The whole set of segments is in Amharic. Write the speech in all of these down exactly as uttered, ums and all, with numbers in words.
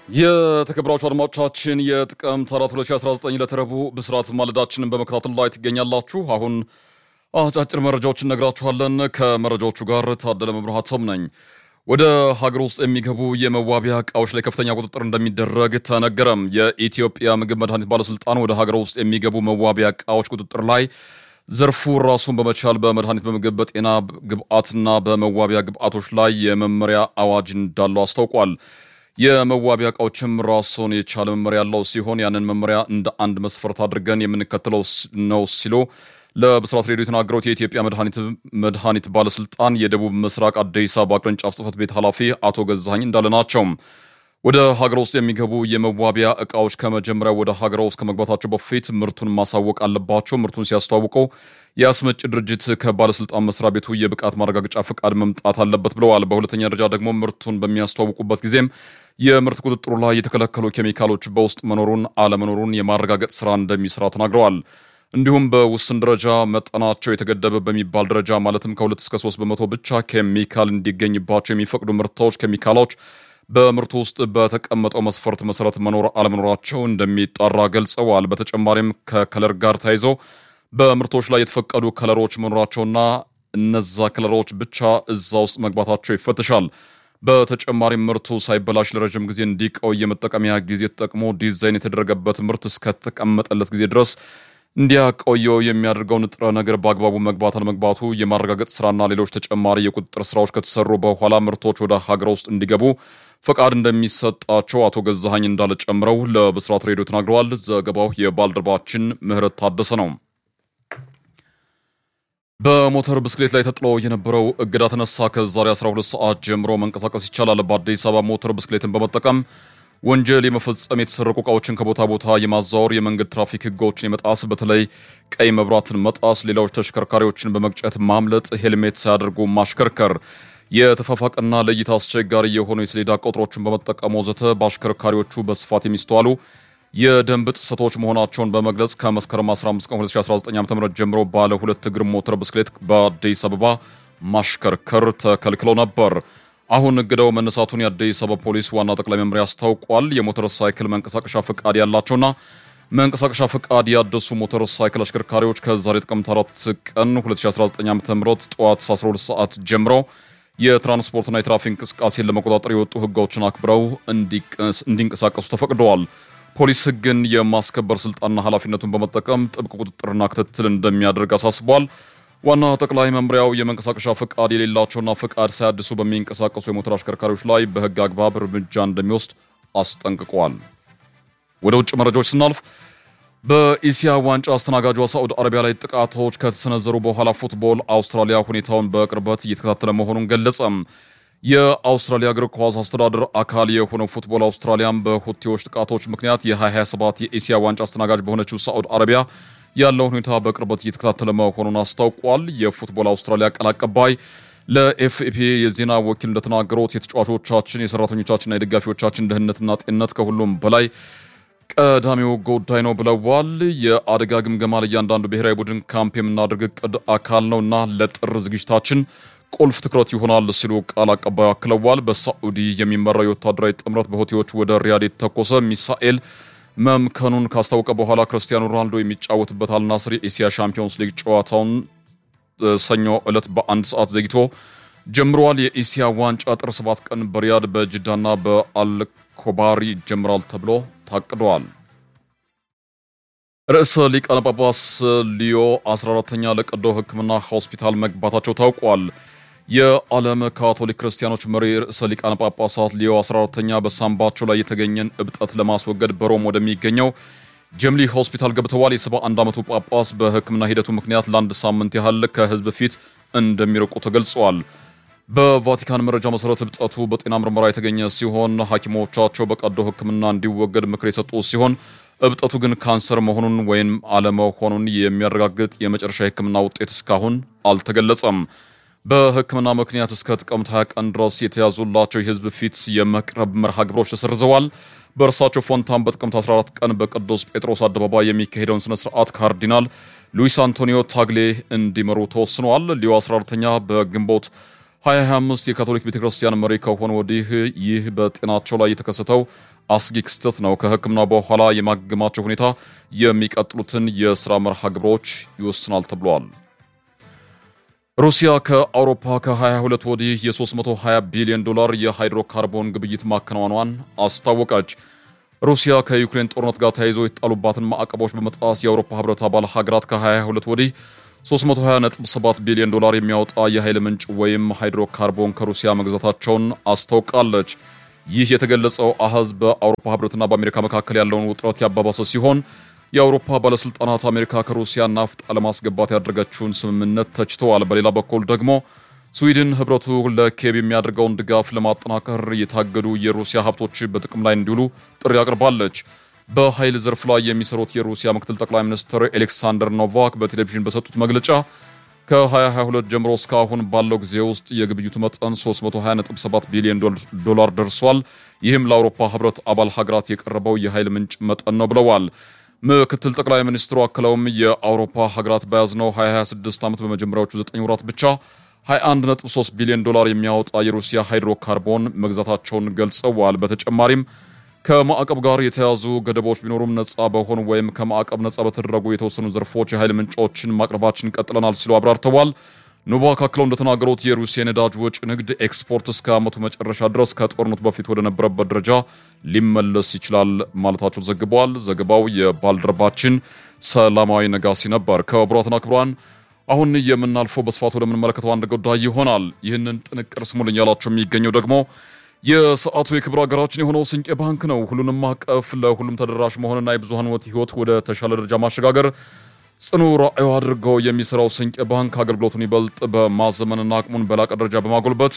የተከበራችሁ አድማጮቻችን የጥቅምት አራት ሁለት ሺህ አስራ ዘጠኝ ለተረቡ ብስራት ማለዳችንን በመከታተል ላይ ትገኛላችሁ። አሁን አጫጭር መረጃዎችን ነግራችኋለን። ከመረጃዎቹ ጋር ታደለ መብራቱም ነኝ። ወደ ሀገር ውስጥ የሚገቡ የመዋቢያ ዕቃዎች ላይ ከፍተኛ ቁጥጥር እንደሚደረግ ተነገረም። የኢትዮጵያ ምግብ መድኃኒት ባለስልጣን ወደ ሀገር ውስጥ የሚገቡ መዋቢያ ዕቃዎች ቁጥጥር ላይ ዘርፉ ራሱን በመቻል በመድኃኒት በምግብ በጤና ግብአትና በመዋቢያ ግብአቶች ላይ የመመሪያ አዋጅ እንዳለው አስታውቋል። የመዋቢያ ዕቃዎችም ራሱን የቻለ መመሪያ ያለው ሲሆን ያንን መመሪያ እንደ አንድ መስፈርት አድርገን የምንከተለው ነው ሲሉ ለብስራት ሬዲዮ የተናገሩት የኢትዮጵያ መድኃኒት መድኃኒት ባለስልጣን የደቡብ ምስራቅ አዲስ አበባ ቅርንጫፍ ጽሕፈት ቤት ኃላፊ አቶ ገዛኸኝ እንዳለ ናቸው። ወደ ሀገር ውስጥ የሚገቡ የመዋቢያ ዕቃዎች ከመጀመሪያ ወደ ሀገር ውስጥ ከመግባታቸው በፊት ምርቱን ማሳወቅ አለባቸው። ምርቱን ሲያስተዋውቁ የአስመጭ ድርጅት ከባለስልጣን መስሪያ ቤቱ የብቃት ማረጋገጫ ፍቃድ መምጣት አለበት ብለዋል። በሁለተኛ ደረጃ ደግሞ ምርቱን በሚያስተዋውቁበት ጊዜም የምርት ቁጥጥሩ ላይ የተከለከሉ ኬሚካሎች በውስጥ መኖሩን አለመኖሩን የማረጋገጥ ስራ እንደሚሰራ ተናግረዋል። እንዲሁም በውስን ደረጃ መጠናቸው የተገደበ በሚባል ደረጃ ማለትም ከሁለት እስከ ሶስት በመቶ ብቻ ኬሚካል እንዲገኝባቸው የሚፈቅዱ ምርቶች ኬሚካሎች በምርቱ ውስጥ በተቀመጠው መስፈርት መሰረት መኖር አለመኖራቸው እንደሚጣራ ገልጸዋል። በተጨማሪም ከከለር ጋር ተያይዞ በምርቶች ላይ የተፈቀዱ ከለሮች መኖራቸውና እነዛ ከለሮች ብቻ እዛ ውስጥ መግባታቸው ይፈተሻል። በተጨማሪም ምርቱ ሳይበላሽ ለረጅም ጊዜ እንዲቆይ የመጠቀሚያ ጊዜ ተጠቅሞ ዲዛይን የተደረገበት ምርት እስከተቀመጠለት ጊዜ ድረስ እንዲያቆየው የሚያደርገው ንጥረ ነገር በአግባቡ መግባት አለመግባቱ የማረጋገጥ ስራና ሌሎች ተጨማሪ የቁጥጥር ስራዎች ከተሰሩ በኋላ ምርቶች ወደ ሀገር ውስጥ እንዲገቡ ፈቃድ እንደሚሰጣቸው አቶ ገዛኸኝ እንዳለ ጨምረው ለብስራት ሬዲዮ ተናግረዋል። ዘገባው የባልደረባችን ምህረት ታደሰ ነው። በሞተር ብስክሌት ላይ ተጥሎ የነበረው እገዳ ተነሳ። ከዛሬ አስራ ሁለት ሰዓት ጀምሮ መንቀሳቀስ ይቻላል። በአዲስ አበባ ሞተር ብስክሌትን በመጠቀም ወንጀል የመፈጸም የተሰረቁ ዕቃዎችን ከቦታ ቦታ የማዛወር የመንገድ ትራፊክ ህጎችን የመጣስ በተለይ ቀይ መብራትን መጣስ፣ ሌሎች ተሽከርካሪዎችን በመግጨት ማምለጥ፣ ሄልሜት ሳያደርጉ ማሽከርከር፣ የተፋፋቀና ለእይታ አስቸጋሪ የሆኑ የሰሌዳ ቁጥሮችን በመጠቀም ወዘተ በአሽከርካሪዎቹ በስፋት የሚስተዋሉ የደንብ ጥሰቶች መሆናቸውን በመግለጽ ከመስከረም አስራ አምስት ቀን ሁለት ሺህ አስራ ዘጠኝ ዓ.ም ጀምሮ ባለ ሁለት እግር ሞተር ብስክሌት በአዲስ አበባ ማሽከርከር ተከልክለው ነበር። አሁን እገዳው መነሳቱን የአዲስ አበባ ፖሊስ ዋና ጠቅላይ መምሪያ አስታውቋል። የሞተር ሳይክል መንቀሳቀሻ ፍቃድ ያላቸውና መንቀሳቀሻ ፍቃድ ያደሱ ሞተር ሳይክል አሽከርካሪዎች ከዛሬ ጥቅምት አራት ቀን ሁለት ሺህ አስራ ዘጠኝ ዓ.ም ጠዋት አስራ ሁለት ሰዓት ጀምሮ የትራንስፖርትና የትራፊክ እንቅስቃሴን ለመቆጣጠር የወጡ ህጎችን አክብረው እንዲንቀሳቀሱ ተፈቅደዋል። ፖሊስ ህግን የማስከበር ስልጣንና ኃላፊነቱን በመጠቀም ጥብቅ ቁጥጥርና ክትትል እንደሚያደርግ አሳስቧል። ዋና ጠቅላይ መምሪያው የመንቀሳቀሻ ፍቃድ የሌላቸውና ፍቃድ ሳያድሱ በሚንቀሳቀሱ የሞተር አሽከርካሪዎች ላይ በህግ አግባብ እርምጃ እንደሚወስድ አስጠንቅቀዋል። ወደ ውጭ መረጃዎች ስናልፍ በኢሲያ ዋንጫ አስተናጋጇ ሳዑዲ አረቢያ ላይ ጥቃቶች ከተሰነዘሩ በኋላ ፉትቦል አውስትራሊያ ሁኔታውን በቅርበት እየተከታተለ መሆኑን ገለጸ። የአውስትራሊያ እግር ኳስ አስተዳደር አካል የሆነው ፉትቦል አውስትራሊያም በሁቲዎች ጥቃቶች ምክንያት የ20 ሃያ ሰባት የኢሲያ ዋንጫ አስተናጋጅ በሆነችው ሳዑዲ አረቢያ ያለው ሁኔታ በቅርበት እየተከታተለ መሆኑን አስታውቋል። የፉትቦል አውስትራሊያ ቃል አቀባይ ለኤፍኤፒ የዜና ወኪል እንደተናገሩት የተጫዋቾቻችን የሰራተኞቻችንና የደጋፊዎቻችን ደህንነትና ጤንነት ከሁሉም በላይ ቀዳሚው ጉዳይ ነው ብለዋል። የአደጋ ግምገማ ለእያንዳንዱ ብሔራዊ ቡድን ካምፕ የምናደርግ እቅድ አካል ነውና ለጥር ዝግጅታችን ቁልፍ ትኩረት ይሆናል ሲሉ ቃል አቀባዩ አክለዋል። በሳዑዲ የሚመራው የወታደራዊ ጥምረት በሁቲዎች ወደ ሪያድ የተተኮሰ ሚሳኤል መምከኑን ካስታወቀ በኋላ ክርስቲያኖ ሮናልዶ የሚጫወትበት አልናስር የኤሲያ ሻምፒዮንስ ሊግ ጨዋታውን ሰኞ ዕለት በአንድ ሰዓት ዘግይቶ ጀምሯል። የኤሲያ ዋንጫ ጥር ሰባት ቀን በሪያድ በጅዳና በአልኮባሪ ይጀምራል ተብሎ ታቅዷል። ርዕሰ ሊቃነ ጳጳስ ሊዮ አስራ አራተኛ ለቀዶ ሕክምና ሆስፒታል መግባታቸው ታውቋል። የዓለም ካቶሊክ ክርስቲያኖች መሪ ርዕሰ ሊቃነ ጳጳሳት ሊዮ አስራ አራተኛ በሳምባቸው ላይ የተገኘን እብጠት ለማስወገድ በሮም ወደሚገኘው ጀምሊ ሆስፒታል ገብተዋል። የሰባ አንድ ዓመቱ ጳጳስ በሕክምና ሂደቱ ምክንያት ለአንድ ሳምንት ያህል ከህዝብ ፊት እንደሚርቁ ተገልጿል። በቫቲካን መረጃ መሰረት እብጠቱ በጤና ምርመራ የተገኘ ሲሆን ሐኪሞቻቸው በቀዶ ሕክምና እንዲወገድ ምክር የሰጡ ሲሆን እብጠቱ ግን ካንሰር መሆኑን ወይም አለመሆኑን የሚያረጋግጥ የመጨረሻ የሕክምና ውጤት እስካሁን አልተገለጸም። በሕክምና ምክንያት እስከ ጥቅምት ሃያ ቀን ድረስ የተያዙላቸው የህዝብ ፊት የመቅረብ መርሃ ግብሮች ተሰርዘዋል። በእርሳቸው ፎንታን በጥቅምት አስራ አራት ቀን በቅዱስ ጴጥሮስ አደባባይ የሚካሄደውን ስነ ስርዓት ካርዲናል ሉዊስ አንቶኒዮ ታግሌ እንዲመሩ ተወስኗል። ሊዮ አስራ አራተኛ በግንቦት ሃያ ሃያ አምስት የካቶሊክ ቤተክርስቲያን መሪ ከሆኑ ወዲህ ይህ በጤናቸው ላይ የተከሰተው አስጊ ክስተት ነው። ከሕክምና በኋላ የማገገማቸው ሁኔታ የሚቀጥሉትን የሥራ መርሃ ግብሮች ይወስናል ተብሏል። ሩሲያ ከአውሮፓ ከ22 ወዲህ የ320 ቢሊዮን ዶላር የሃይድሮካርቦን ግብይት ማከናወኗን አስታወቀች። ሩሲያ ከዩክሬን ጦርነት ጋር ተያይዞ የተጣሉባትን ማዕቀቦች በመጣስ የአውሮፓ ህብረት አባል ሀገራት ከ22 ወዲህ ሶስት መቶ ሃያ ነጥብ ሰባት ቢሊዮን ዶላር የሚያወጣ የኃይል ምንጭ ወይም ሃይድሮካርቦን ከሩሲያ መግዛታቸውን አስታውቃለች። ይህ የተገለጸው አሃዝ በአውሮፓ ህብረትና በአሜሪካ መካከል ያለውን ውጥረት ያባባሰ ሲሆን የአውሮፓ ባለስልጣናት አሜሪካ ከሩሲያ ናፍጣ ለማስገባት ያደረገችውን ስምምነት ተችተዋል። በሌላ በኩል ደግሞ ስዊድን ህብረቱ ለኬብ የሚያደርገውን ድጋፍ ለማጠናከር የታገዱ የሩሲያ ሀብቶች በጥቅም ላይ እንዲውሉ ጥሪ አቅርባለች። በኃይል ዘርፍ ላይ የሚሰሩት የሩሲያ ምክትል ጠቅላይ ሚኒስትር አሌክሳንደር ኖቫክ በቴሌቪዥን በሰጡት መግለጫ ከ2022 ጀምሮ እስካሁን ባለው ጊዜ ውስጥ የግብይቱ መጠን ሶስት መቶ ሃያ ነጥብ ሰባት ቢሊዮን ዶላር ደርሷል። ይህም ለአውሮፓ ህብረት አባል ሀገራት የቀረበው የኃይል ምንጭ መጠን ነው ብለዋል። ምክትል ጠቅላይ ሚኒስትሩ አክለውም የአውሮፓ ሀገራት በያዝነው ሃያ ሃያ ስድስት ዓመት በመጀመሪያዎቹ ዘጠኝ ወራት ብቻ ሃያ አንድ ነጥብ ሶስት ቢሊዮን ዶላር የሚያወጣ የሩሲያ ሃይድሮካርቦን መግዛታቸውን ገልጸዋል። በተጨማሪም ከማዕቀብ ጋር የተያዙ ገደቦች ቢኖሩም ነጻ በሆኑ ወይም ከማዕቀብ ነጻ በተደረጉ የተወሰኑ ዘርፎች የኃይል ምንጮችን ማቅረባችን ቀጥለናል ሲሉ አብራርተዋል። ኖቫክ አክለው እንደተናገሩት የሩሲያ ነዳጅ ወጪ ንግድ ኤክስፖርት እስከ ዓመቱ መጨረሻ ድረስ ከጦርነቱ በፊት ወደ ነበረበት ደረጃ ሊመለስ ይችላል ማለታቸው ዘግቧል። ዘገባው የባልደረባችን ሰላማዊ ነጋሲ ነበር። ከብራትና ክብራን አሁን የምናልፈው በስፋት ወደ ምንመለከተው አንድ ጉዳይ ይሆናል። ይህንን ጥንቅር ስሙልኝ ያላችሁ የሚገኘው ደግሞ የሰዓቱ የክብር አገራችን የሆነው ስንቄ ባንክ ነው። ሁሉንም አቀፍ ለሁሉም ተደራሽ መሆንና የብዙሃን ህይወት ወደ ተሻለ ደረጃ ማሸጋገር ጽኑ ራዕዩ አድርገው የሚሰራው ስንቄ ባንክ አገልግሎቱን ይበልጥ በማዘመንና አቅሙን በላቀ ደረጃ በማጎልበት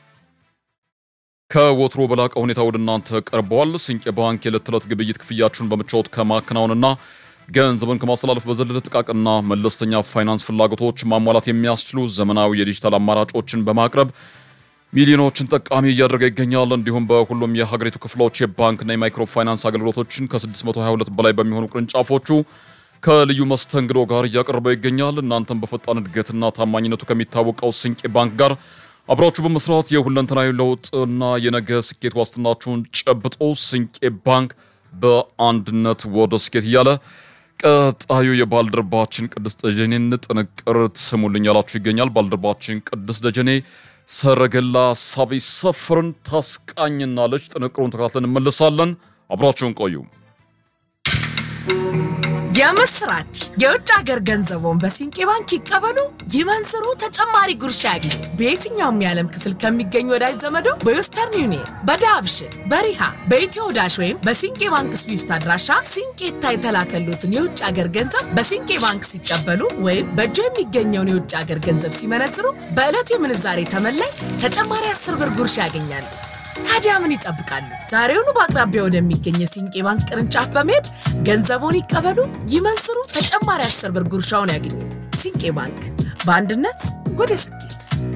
ከወትሮ በላቀ ሁኔታ ወደ እናንተ ቀርቧል። ስንቄ ባንክ የዕለት ተዕለት ግብይት ክፍያችሁን በምቾት ከማከናወንና ገንዘብን ከማስተላለፍ በዘለለ ጥቃቅንና መለስተኛ ፋይናንስ ፍላጎቶች ማሟላት የሚያስችሉ ዘመናዊ የዲጂታል አማራጮችን በማቅረብ ሚሊዮኖችን ጠቃሚ እያደረገ ይገኛል። እንዲሁም በሁሉም የሀገሪቱ ክፍሎች የባንክና የማይክሮ ፋይናንስ አገልግሎቶችን ከ622 በላይ በሚሆኑ ቅርንጫፎቹ ከልዩ መስተንግዶ ጋር እያቀረበ ይገኛል። እናንተም በፈጣን እድገትና ታማኝነቱ ከሚታወቀው ስንቄ ባንክ ጋር አብራችሁ በመስራት የሁለንተናዊ ለውጥና የነገ ስኬት ዋስትናችሁን ጨብጦ ስንቄ ባንክ በአንድነት ወደ ስኬት እያለ ቀጣዩ የባልደረባችን ቅድስት ደጀኔን ጥንቅር ስሙልኝ ያላችሁ ይገኛል። ባልደረባችን ቅድስት ደጀኔ ሰረገላ ሳቢ ሰፍርን ታስቃኝናለች። ጥንቅሩን ተከታትለን እንመለሳለን። አብራችሁን ቆዩ። የምስራች! የውጭ ሀገር ገንዘቦን በስንቄ ባንክ ይቀበሉ፣ ይመንዝሩ፣ ተጨማሪ ጉርሻ ያግኙ። በየትኛውም የዓለም ክፍል ከሚገኙ ወዳጅ ዘመዶ በዌስተርን ዩኒየን፣ በዳብሽን፣ በሪሃ፣ በኢትዮ ዳሽ ወይም በስንቄ ባንክ ስዊፍት አድራሻ ስንቄታ የተላከሉትን የውጭ ሀገር ገንዘብ በስንቄ ባንክ ሲቀበሉ ወይም በእጆ የሚገኘውን የውጭ ሀገር ገንዘብ ሲመነዝሩ በዕለቱ የምንዛሬ ተመላይ ተጨማሪ አስር ብር ጉርሻ ያገኛሉ። ታዲያ ምን ይጠብቃሉ? ዛሬውኑ በአቅራቢያው ወደሚገኝ የስንቄ ባንክ ቅርንጫፍ በመሄድ ገንዘቦን ይቀበሉ፣ ይመንዝሩ፣ ተጨማሪ አስር ብር ጉርሻውን ያገኙ። ስንቄ ባንክ በአንድነት ወደ ስኬት።